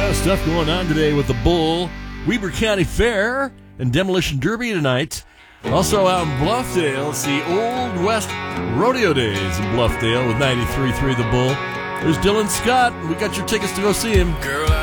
lot of stuff going on today with the Bull, Weber County Fair, and Demolition Derby tonight. Also out in Bluffdale, it's the Old West Rodeo Days in Bluffdale with 93.3 The Bull. There's Dylan Scott. We got your tickets to go see him. Girl,